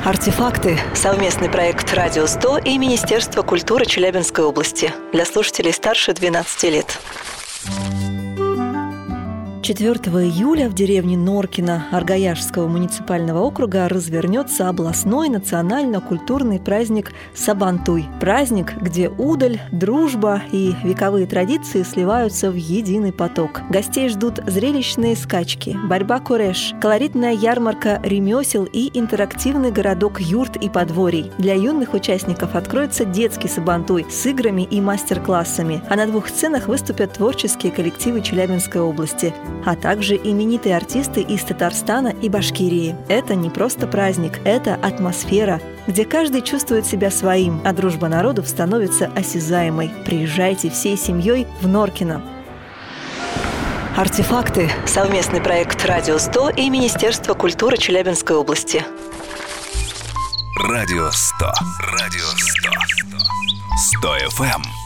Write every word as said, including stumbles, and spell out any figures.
Артефакты – совместный проект «Радио сто» и Министерства культуры Челябинской области для слушателей старше двенадцати лет. четвёртого июля в деревне Норкино Аргаяшского муниципального округа развернется областной национально-культурный праздник Сабантуй. Праздник, где удаль, дружба и вековые традиции сливаются в единый поток. Гостей ждут зрелищные скачки, борьба куреш, колоритная ярмарка ремесел и интерактивный городок юрт и подворий. Для юных участников откроется детский Сабантуй с играми и мастер-классами, а на двух сценах выступят творческие коллективы Челябинской области, а также именитые артисты из Татарстана и Башкирии. Это не просто праздник, это атмосфера, где каждый чувствует себя своим, а дружба народов становится осязаемой. Приезжайте всей семьей в Норкино. Артефакты – совместный проект «Радио сто» и Министерства культуры Челябинской области. Радио сто. Радио сто. сто эф эм.